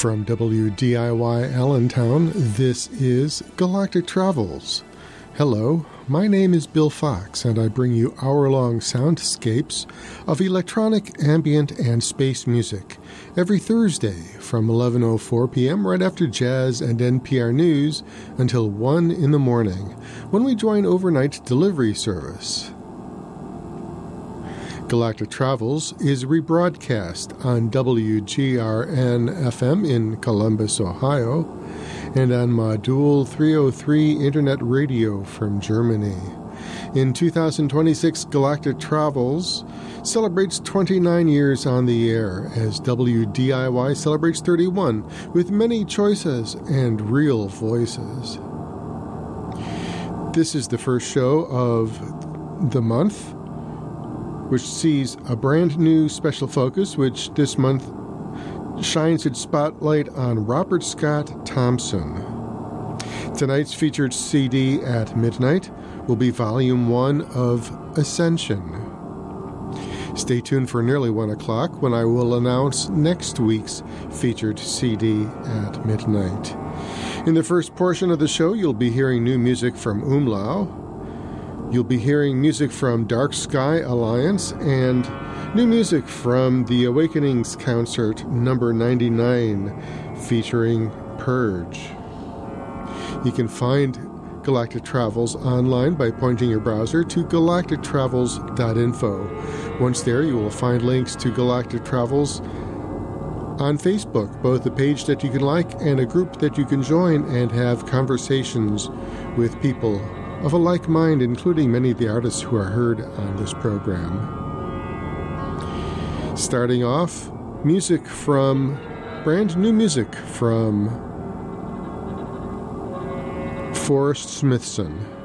From WDIY Allentown, this is Galactic Travels. Hello, my name is Bill Fox, and I bring you hour-long soundscapes of electronic, ambient, and space music every Thursday from 11:04 p.m. right after jazz and NPR News until 1 in the morning, when we join overnight delivery service. Galactic Travels is rebroadcast on WGRN-FM in Columbus, Ohio, and on Modul 303 Internet Radio from Germany. In 2026, Galactic Travels celebrates 29 years on the air, as WDIY celebrates 31, with many choices and real voices. This is the first show of the month, which sees a brand new special focus, which this month shines its spotlight on Robert Scott Thompson. Tonight's featured CD at midnight will be Volume 1 of Ascension. Stay tuned for nearly 1 o'clock when I will announce next week's featured CD at midnight. In the first portion of the show, you'll be hearing new music from Umlau. You'll be hearing music from Dark Sky Alliance and new music from the Awakenings Concert number 99 featuring Purge. You can find Galactic Travels online by pointing your browser to galactictravels.info. Once there, you will find links to Galactic Travels on Facebook, both a page that you can like and a group that you can join and have conversations with people of a like mind, including many of the artists who are heard on this program. Starting off, brand new music from Forrest Smithson.